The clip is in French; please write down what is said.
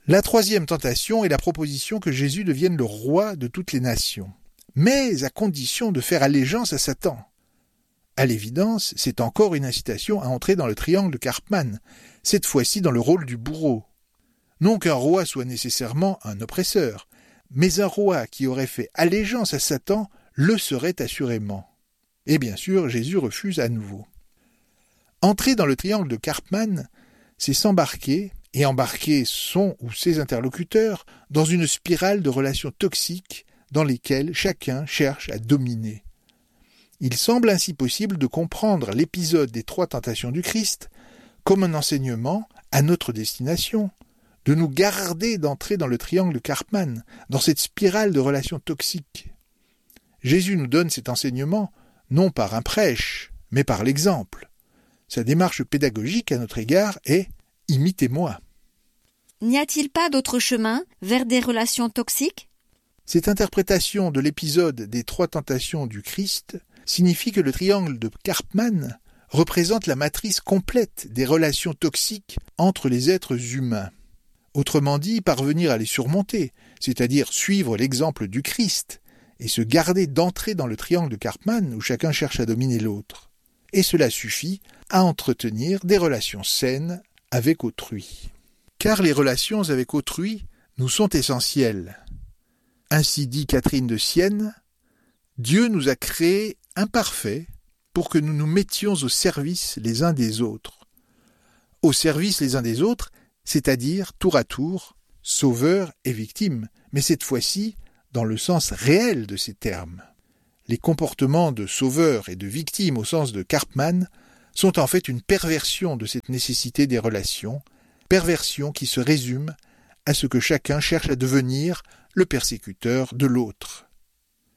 La troisième tentation est la proposition que Jésus devienne le roi de toutes les nations, mais à condition de faire allégeance à Satan. À l'évidence, c'est encore une incitation à entrer dans le triangle de Karpman, cette fois-ci dans le rôle du bourreau. Non qu'un roi soit nécessairement un oppresseur, mais un roi qui aurait fait allégeance à Satan le serait assurément. Et bien sûr, Jésus refuse à nouveau. Entrer dans le triangle de Karpman, c'est s'embarquer, et embarquer son ou ses interlocuteurs, dans une spirale de relations toxiques dans lesquelles chacun cherche à dominer. Il semble ainsi possible de comprendre l'épisode des 3 tentations du Christ comme un enseignement à notre destination, de nous garder d'entrer dans le triangle de Karpman, dans cette spirale de relations toxiques. Jésus nous donne cet enseignement non par un prêche, mais par l'exemple. Sa démarche pédagogique à notre égard est « imitez-moi ». N'y a-t-il pas d'autre chemin vers des relations toxiques ? Cette interprétation de l'épisode des 3 tentations du Christ signifie que le triangle de Karpman représente la matrice complète des relations toxiques entre les êtres humains. Autrement dit, parvenir à les surmonter, c'est-à-dire suivre l'exemple du Christ, et se garder d'entrer dans le triangle de Karpman où chacun cherche à dominer l'autre. Et cela suffit à entretenir des relations saines avec autrui. Car les relations avec autrui nous sont essentielles. Ainsi dit Catherine de Sienne, « Dieu nous a créés imparfaits pour que nous nous mettions au service les uns des autres. » Au service les uns des autres, c'est-à-dire tour à tour, sauveur et victime, mais cette fois-ci dans le sens réel de ces termes. Les comportements de sauveur et de victime au sens de Karpman sont en fait une perversion de cette nécessité des relations, perversion qui se résume à ce que chacun cherche à devenir le persécuteur de l'autre.